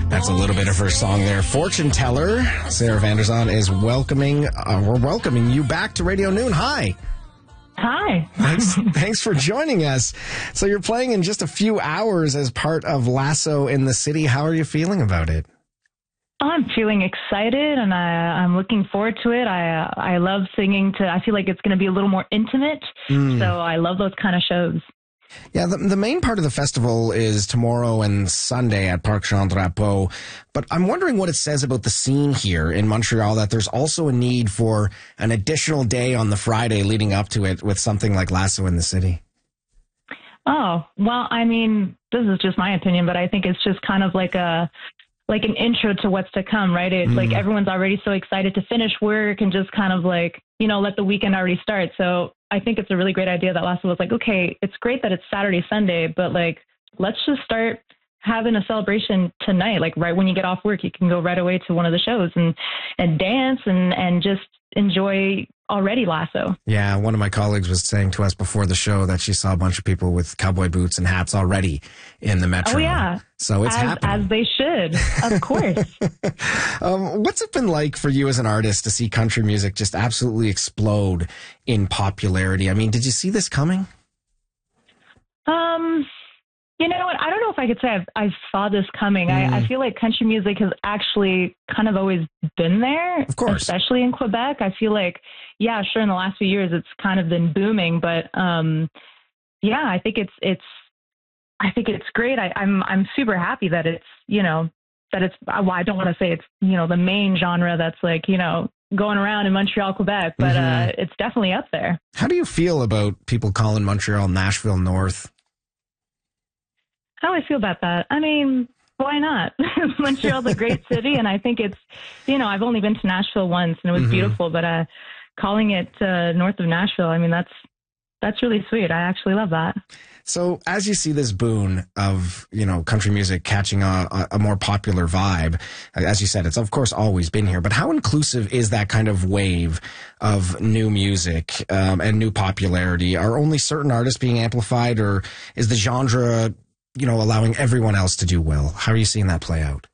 That's a little bit of her song there. Fortune Teller. Sarah Vanderzon is we're welcoming you back to Radio Noon. Hi. Hi. Thanks for joining us. So you're playing in just a few hours as part of Lasso in the City. How are you feeling about it? I'm feeling excited, and I'm looking forward to it. I love singing. I feel like it's going to be a little more intimate, so I love those kind of shows. Yeah, the main part of the festival is tomorrow and Sunday at Parc Jean Drapeau, but I'm wondering what it says about the scene here in Montreal that there's also a need for an additional day on the Friday leading up to it with something like Lasso in the City. Oh, well, I mean, this is just my opinion, but I think it's just kind of like an intro to what's to come, right? It's like everyone's already so excited to finish work and just kind of like, let the weekend already start. So I think it's a really great idea that Lasso was like, okay, it's great that it's Saturday, Sunday, but like, let's just start having a celebration tonight. Like right when you get off work, you can go right away to one of the shows and dance and just enjoy already Lasso. Yeah, one of my colleagues was saying to us before the show that she saw a bunch of people with cowboy boots and hats already in the metro. Oh, yeah. So it's happening. As they should, of course. What's it been like for you as an artist to see country music just absolutely explode in popularity? I mean, did you see this coming? You know what? I don't know if I could say I saw this coming. I feel like country music has actually kind of always been there, of course, especially in Quebec. I feel like, yeah, sure, in the last few years it's kind of been booming, but yeah, I think it's great. I'm super happy that it's well, I don't want to say it's the main genre that's like going around in Montreal, Quebec, but it's definitely up there. How do you feel about people calling Montreal Nashville North? How do I feel about that? I mean, why not? Montreal's a great city, and I think it's, I've only been to Nashville once, and it was beautiful, but calling it north of Nashville, I mean, that's really sweet. I actually love that. So as you see this boon of, country music catching a more popular vibe, as you said, it's of course always been here, but how inclusive is that kind of wave of new music and new popularity? Are only certain artists being amplified, or is the genre allowing everyone else to do well? How are you seeing that play out?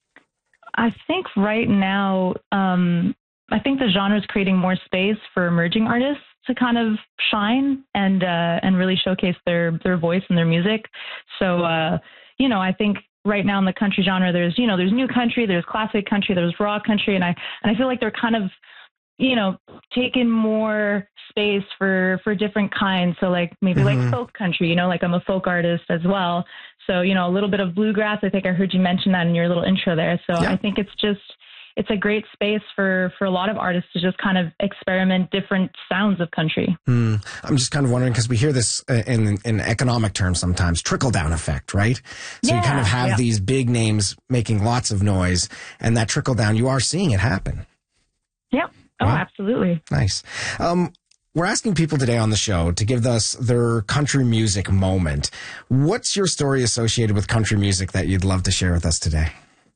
I think right now, I think the genre is creating more space for emerging artists to kind of shine and really showcase their voice and their music. So, I think right now in the country genre, there's new country, there's classic country, there's raw country. And I feel like they're kind of, taking more space for different kinds. So like maybe like folk country, like I'm a folk artist as well. So, a little bit of bluegrass. I think I heard you mention that in your little intro there. So yeah. I think it's a great space for a lot of artists to just kind of experiment different sounds of country. I'm just kind of wondering, because we hear this in economic terms sometimes, trickle-down effect, right? So you kind of have these big names making lots of noise, and that trickle-down, you are seeing it happen. Yep. Oh, wow. Absolutely. Nice. We're asking people today on the show to give us their country music moment. What's your story associated with country music that you'd love to share with us today?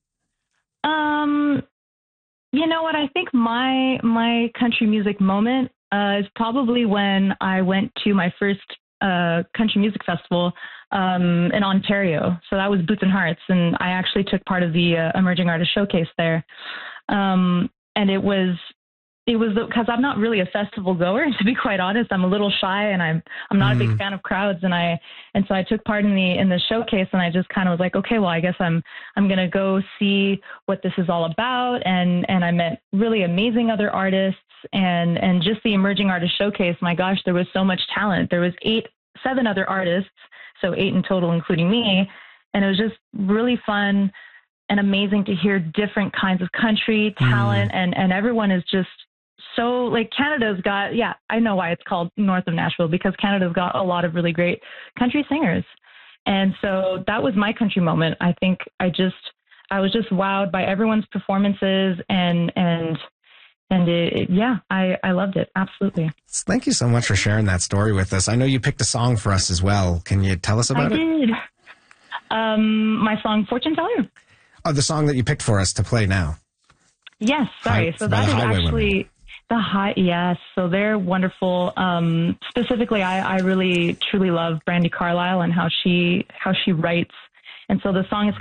You know what? I think my country music moment is probably when I went to my first country music festival in Ontario. So that was Boots and Hearts, and I actually took part of the Emerging Artist Showcase there. And it was because I'm not really a festival goer, to be quite honest. I'm a little shy, and I'm not a big fan of crowds, and so I took part in the showcase, and I just kind of was like, okay, well, I guess I'm gonna go see what this is all about, and I met really amazing other artists, and just the Emerging Artist Showcase. My gosh, there was so much talent. There was 7 other artists, so 8 in total, including me, and it was just really fun and amazing to hear different kinds of country talent, and everyone is just. So like Canada's got, I know why it's called North of Nashville, because Canada's got a lot of really great country singers. And so that was my country moment. I think I was just wowed by everyone's performances and I loved it. Absolutely. Thank you so much for sharing that story with us. I know you picked a song for us as well. Can you tell us about it? I did. My song, Fortune Teller. Oh, the song that you picked for us to play now. Yes. Sorry. So that is actually... Yes. So they're wonderful. Specifically, I really, truly love Brandi Carlile and how she writes. And so the song is